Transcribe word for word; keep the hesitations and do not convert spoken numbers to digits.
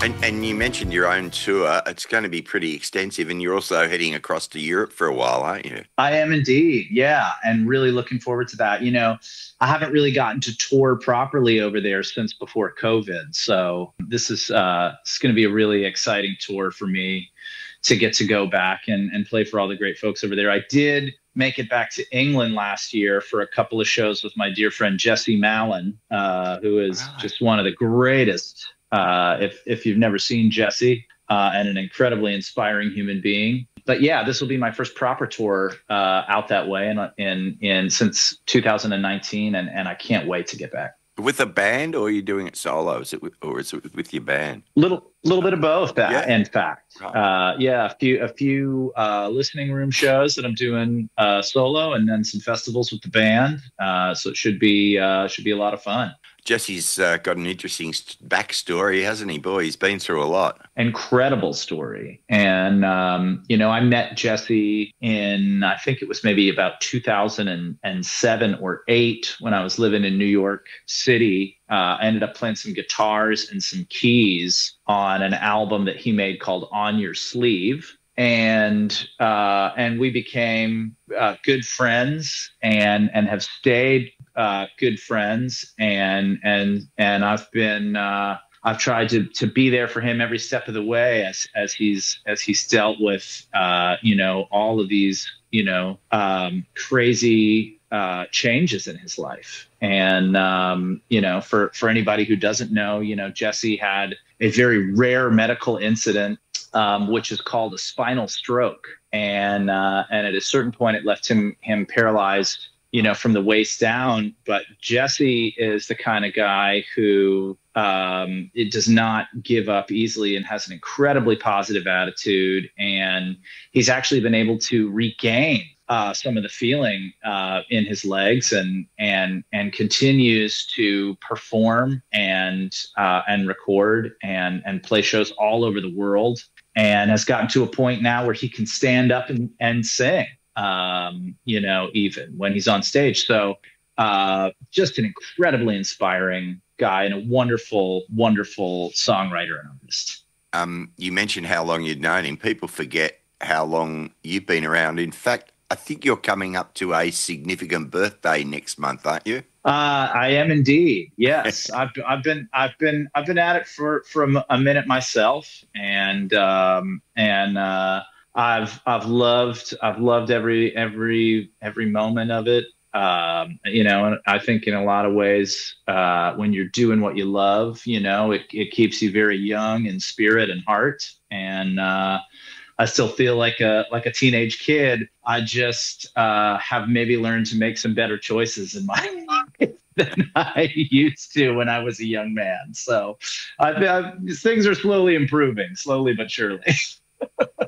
And, and you mentioned your own tour. It's going to be pretty extensive, and you're also heading across to Europe for a while, aren't you? I am indeed. Yeah. And really looking forward to that. You know, I haven't really gotten to tour properly over there since before COVID. So this is uh it's going to be a really exciting tour for me to get to go back and, and play for all the great folks over there. I did make it back to England last year for a couple of shows with my dear friend Jesse Malin, uh, who is Right. just one of the greatest. Uh, if if you've never seen Jesse, uh, and an incredibly inspiring human being. But yeah, this will be my first proper tour uh, out that way, and in, in in since two thousand nineteen, and and I can't wait to get back. With a band, or are you doing it solo? Is it with, or is it with your band? Little little bit of both, uh, Yeah. in fact. Right. Uh, yeah, a few a few uh, listening room shows that I'm doing uh, solo, and then some festivals with the band. Uh, so it should be uh, should be a lot of fun. Jesse's uh, got an interesting st- backstory, hasn't he? Boy, he's been through a lot. Incredible story. And, um, you know, I met Jesse in, I think it was maybe about two thousand seven or eight when I was living in New York City. Uh, I ended up playing some guitars and some keys on an album that he made called On Your Sleeve. And uh, and we became uh, good friends, and and have stayed uh, good friends. And and and I've been uh, I've tried to to be there for him every step of the way as as he's as he's dealt with uh, you know all of these you know um, crazy uh, changes in his life. And um, you know for for anybody who doesn't know, you know Jesse had a very rare medical incident, Um, which is called a spinal stroke, and uh, and at a certain point, it left him him paralyzed, you know, from the waist down. But Jesse is the kind of guy who um, it does not give up easily, and has an incredibly positive attitude, and he's actually been able to regain uh, some of the feeling uh, in his legs, and and and continues to perform and uh, and record and and play shows all over the world, and has gotten to a point now where he can stand up and, and sing, um, you know, even when he's on stage. So uh, just an incredibly inspiring guy, and a wonderful, wonderful songwriter and artist. Um, you mentioned how long you'd known him. People forget how long you've been around. In fact, I think you're coming up to a significant birthday next month, aren't you? Uh, I am indeed. Yes, I've I've been I've been I've been at it for for a m- a minute myself, and um, and uh, I've I've loved I've loved every every every moment of it. Um, you know, and I think in a lot of ways, uh, when you're doing what you love, you know, it it keeps you very young in spirit and heart, and uh, I still feel like a like a teenage kid. I just uh, have maybe learned to make some better choices in my life than I used to when I was a young man. So I've, I've, things are slowly improving, slowly but surely.